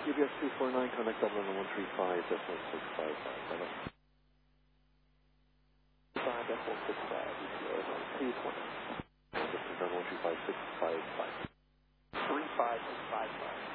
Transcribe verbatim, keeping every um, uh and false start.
U B S two four nine, connect Dublin on one three five, decimal six five five. Hello. five decimal six five, E T O on three twenty. This is on one three five six five five. three five six five five.